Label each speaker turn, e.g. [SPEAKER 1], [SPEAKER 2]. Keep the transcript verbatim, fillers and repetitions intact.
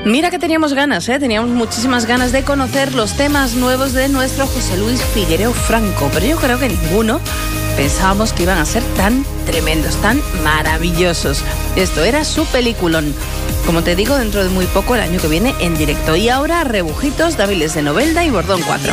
[SPEAKER 1] Mira que teníamos ganas, ¿eh? Teníamos muchísimas ganas de conocer los temas nuevos de nuestro José Luis Figuereo Franco, pero yo creo que ninguno pensábamos que iban a ser tan tremendos, tan maravillosos. Esto era su peliculón. Como te digo, dentro de muy poco, el año que viene, en directo. Y ahora, rebujitos, Dáviles de Novelda y Bordón cuatro.